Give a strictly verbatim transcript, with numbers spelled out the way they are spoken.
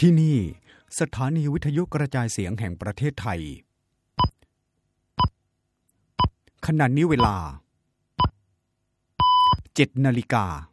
ที่นี่สถานีวิทยุกระจายเสียงแห่งประเทศไทยขณะนี้เวลาเจ็ดนาฬิกา